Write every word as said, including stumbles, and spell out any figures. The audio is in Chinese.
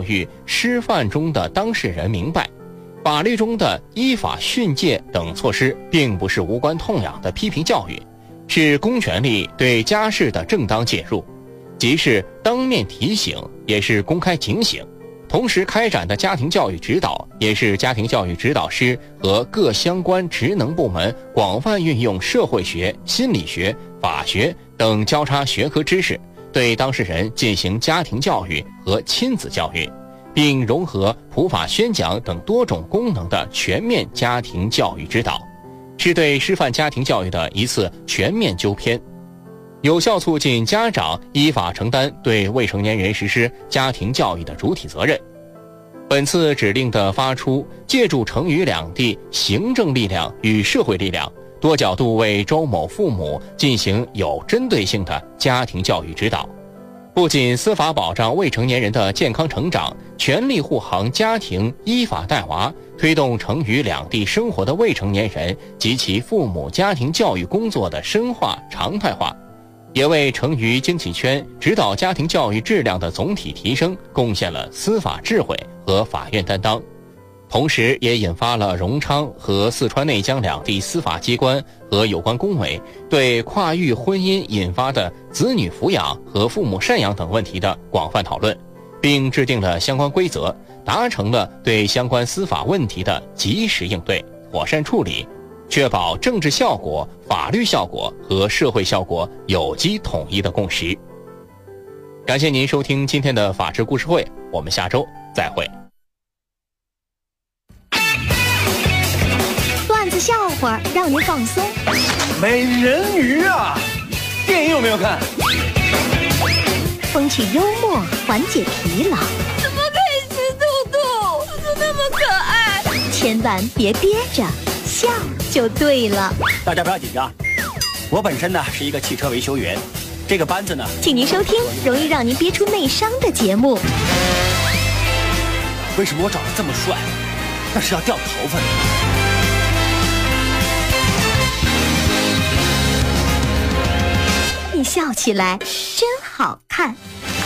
育师范中的当事人明白，法律中的依法训诫等措施并不是无关痛痒的批评教育，是公权力对家事的正当介入，即是当面提醒，也是公开警醒。同时开展的家庭教育指导，也是家庭教育指导师和各相关职能部门广泛运用社会学、心理学、法学等交叉学科知识，对当事人进行家庭教育和亲子教育，并融合普法宣讲等多种功能的全面家庭教育指导，是对师范家庭教育的一次全面纠偏，有效促进家长依法承担对未成年人实施家庭教育的主体责任。本次指令的发出，借助成渝两地行政力量与社会力量，多角度为周某父母进行有针对性的家庭教育指导，不仅司法保障未成年人的健康成长，全力护航家庭依法带娃，推动成渝两地生活的未成年人及其父母家庭教育工作的深化常态化，也为成渝经济圈指导家庭教育质量的总体提升贡献了司法智慧和法院担当，同时也引发了荣昌和四川内江两地司法机关和有关公委对跨域婚姻引发的子女抚养和父母赡养等问题的广泛讨论，并制定了相关规则，达成了对相关司法问题的及时应对、妥善处理，确保政治效果、法律效果和社会效果有机统一的共识。感谢您收听今天的法治故事会，我们下周再会。 段子笑话让您放松。 美人鱼啊，电影有没有看？ 风趣幽默缓解疲劳。 怎么可以吃兔兔？兔兔那么可爱。 千万别憋着，笑就对了。 大家不要紧张，我本身呢是一个汽车维修员，这个班子呢， 请您收听容易让您憋出内伤的节目。 为什么我长得这么帅，但是要掉头发呢？ 你笑起来真好看。